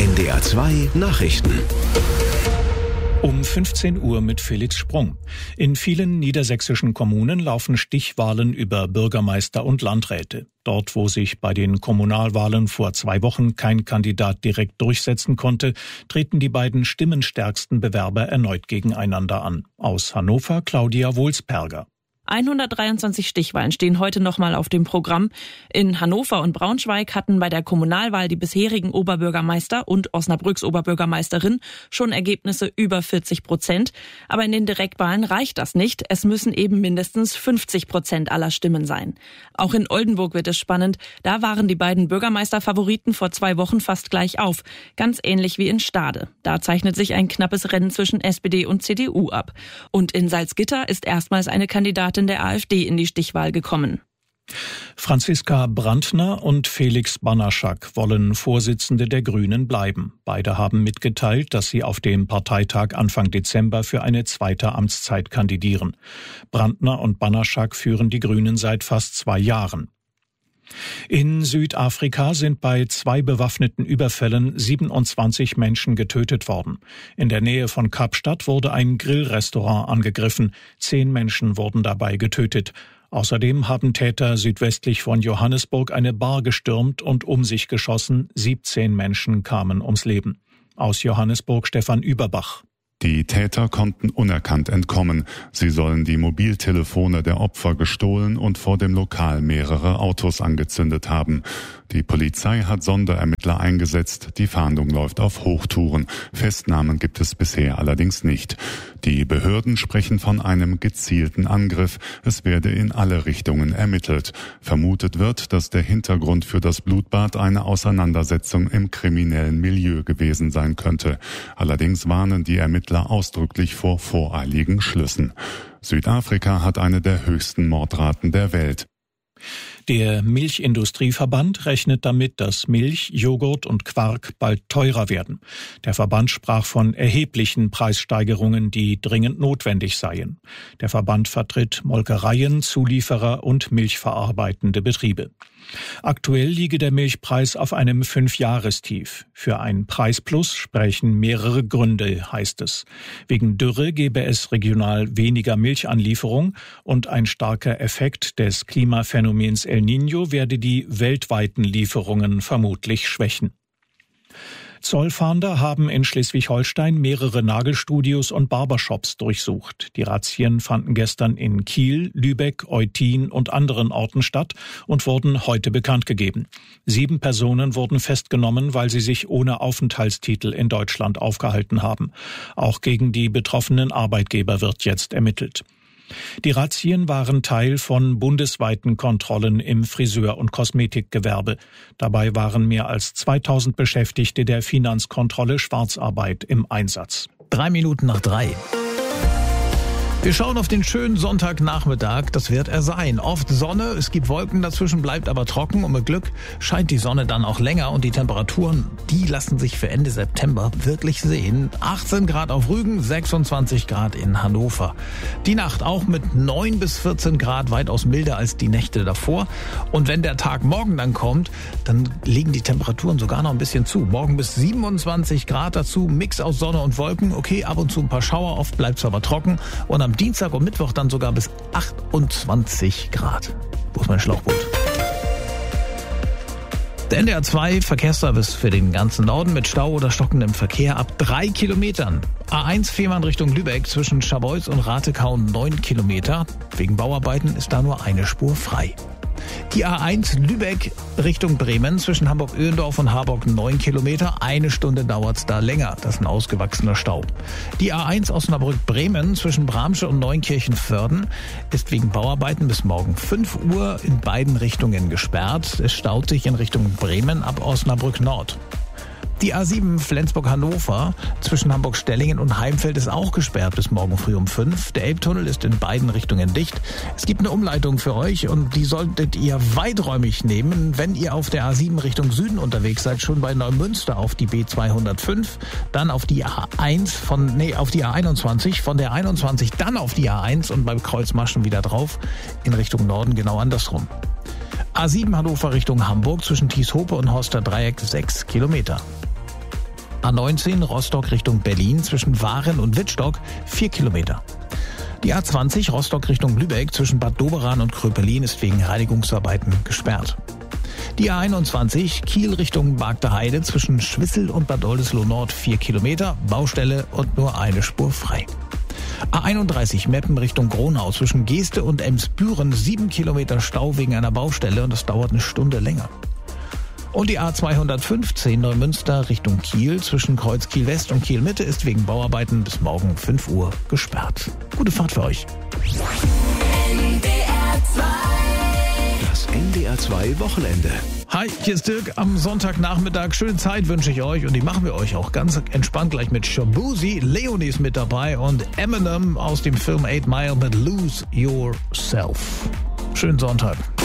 NDR 2 Nachrichten. Um 15 Uhr mit Felix Sprung. In vielen niedersächsischen Kommunen laufen Stichwahlen über Bürgermeister und Landräte. Dort, wo sich bei den Kommunalwahlen vor 2 Wochen kein Kandidat direkt durchsetzen konnte, treten die beiden stimmenstärksten Bewerber erneut gegeneinander an. Aus Hannover Claudia Wohlsperger. 123 Stichwahlen stehen heute nochmal auf dem Programm. In Hannover und Braunschweig hatten bei der Kommunalwahl die bisherigen Oberbürgermeister und Osnabrücks Oberbürgermeisterin schon Ergebnisse über 40%. Aber in den Direktwahlen reicht das nicht. Es müssen eben mindestens 50% aller Stimmen sein. Auch in Oldenburg wird es spannend. Da waren die beiden Bürgermeisterfavoriten vor 2 Wochen fast gleich auf. Ganz ähnlich wie in Stade. Da zeichnet sich ein knappes Rennen zwischen SPD und CDU ab. Und in Salzgitter ist erstmals eine Kandidatin der AfD in die Stichwahl gekommen. Franziska Brandner und Felix Banaschak wollen Vorsitzende der Grünen bleiben. Beide haben mitgeteilt, dass sie auf dem Parteitag Anfang Dezember für eine zweite Amtszeit kandidieren. Brandner und Banaschak führen die Grünen seit fast 2 Jahren. In Südafrika sind bei 2 bewaffneten Überfällen 27 Menschen getötet worden. In der Nähe von Kapstadt wurde ein Grillrestaurant angegriffen. 10 Menschen wurden dabei getötet. Außerdem haben Täter südwestlich von Johannesburg eine Bar gestürmt und um sich geschossen. 17 Menschen kamen ums Leben. Aus Johannesburg Stefan Überbach. Die Täter konnten unerkannt entkommen. Sie sollen die Mobiltelefone der Opfer gestohlen und vor dem Lokal mehrere Autos angezündet haben. Die Polizei hat Sonderermittler eingesetzt. Die Fahndung läuft auf Hochtouren. Festnahmen gibt es bisher allerdings nicht. Die Behörden sprechen von einem gezielten Angriff. Es werde in alle Richtungen ermittelt. Vermutet wird, dass der Hintergrund für das Blutbad eine Auseinandersetzung im kriminellen Milieu gewesen sein könnte. Allerdings warnen die Ermittler ausdrücklich vor voreiligen Schlüssen. Südafrika hat eine der höchsten Mordraten der Welt. Der Milchindustrieverband rechnet damit, dass Milch, Joghurt und Quark bald teurer werden. Der Verband sprach von erheblichen Preissteigerungen, die dringend notwendig seien. Der Verband vertritt Molkereien, Zulieferer und milchverarbeitende Betriebe. Aktuell liege der Milchpreis auf einem 5-Jahrestief. Für ein Preisplus sprechen mehrere Gründe, heißt es. Wegen Dürre gebe es regional weniger Milchanlieferung und ein starker Effekt des Klimaphänomens El Niño werde die weltweiten Lieferungen vermutlich schwächen. Zollfahnder haben in Schleswig-Holstein mehrere Nagelstudios und Barbershops durchsucht. Die Razzien fanden gestern in Kiel, Lübeck, Eutin und anderen Orten statt und wurden heute bekannt gegeben. 7 Personen wurden festgenommen, weil sie sich ohne Aufenthaltstitel in Deutschland aufgehalten haben. Auch gegen die betroffenen Arbeitgeber wird jetzt ermittelt. Die Razzien waren Teil von bundesweiten Kontrollen im Friseur- und Kosmetikgewerbe. Dabei waren mehr als 2000 Beschäftigte der Finanzkontrolle Schwarzarbeit im Einsatz. 3 Minuten nach 3. Wir schauen auf den schönen Sonntagnachmittag, das wird er sein. Oft Sonne, es gibt Wolken dazwischen, bleibt aber trocken und mit Glück scheint die Sonne dann auch länger und die Temperaturen, die lassen sich für Ende September wirklich sehen. 18 Grad auf Rügen, 26 Grad in Hannover. Die Nacht auch mit 9 bis 14 Grad weitaus milder als die Nächte davor. Und wenn der Tag morgen dann kommt, dann legen die Temperaturen sogar noch ein bisschen zu. Morgen bis 27 Grad dazu, Mix aus Sonne und Wolken. Okay, ab und zu ein paar Schauer, oft bleibt es aber trocken. Und am Dienstag und Mittwoch dann sogar bis 28 Grad. Wo ist mein Schlauchboot? Der NDR 2 Verkehrsservice für den ganzen Norden mit Stau oder stockendem Verkehr ab 3 Kilometern. A1 Fehmarn Richtung Lübeck zwischen Scharbeutz und Ratekau 9 Kilometer. Wegen Bauarbeiten ist da nur eine Spur frei. Die A1 Lübeck Richtung Bremen zwischen Hamburg-Öhendorf und Harburg 9 Kilometer. 1 Stunde dauert's da länger. Das ist ein ausgewachsener Stau. Die A1 Osnabrück-Bremen zwischen Bramsche und Neunkirchen-Vörden ist wegen Bauarbeiten bis morgen 5 Uhr in beiden Richtungen gesperrt. Es staut sich in Richtung Bremen ab Osnabrück Nord. Die A7 Flensburg-Hannover zwischen Hamburg-Stellingen und Heimfeld ist auch gesperrt bis morgen früh um 5. Der Elbtunnel ist in beiden Richtungen dicht. Es gibt eine Umleitung für euch und die solltet ihr weiträumig nehmen, wenn ihr auf der A7 Richtung Süden unterwegs seid, schon bei Neumünster auf die B205, dann auf die auf die A21, von der 21 dann auf die A1 und beim Kreuzmaschen wieder drauf in Richtung Norden genau andersrum. A7 Hannover Richtung Hamburg zwischen Thieshope und Horster Dreieck 6 Kilometer. A19 Rostock Richtung Berlin zwischen Waren und Wittstock 4 Kilometer. Die A20 Rostock Richtung Lübeck zwischen Bad Doberan und Kröpelin ist wegen Reinigungsarbeiten gesperrt. Die A21 Kiel Richtung Bagde Heide zwischen Schwissel und Bad Oldesloe Nord 4 Kilometer, Baustelle und nur eine Spur frei. A31 Meppen Richtung Gronau zwischen Geeste und Emsbüren 7 Kilometer Stau wegen einer Baustelle und das dauert eine Stunde länger. Und die A215 Neumünster Richtung Kiel zwischen Kreuz Kiel West und Kiel Mitte ist wegen Bauarbeiten bis morgen 5 Uhr gesperrt. Gute Fahrt für euch. Das NDR 2 Wochenende. Hi, hier ist Dirk. Am Sonntagnachmittag schöne Zeit wünsche ich euch und die machen wir euch auch ganz entspannt gleich mit Shaboozey. Leonie ist mit dabei und Eminem aus dem Film 8 Mile mit Lose Yourself. Schönen Sonntag.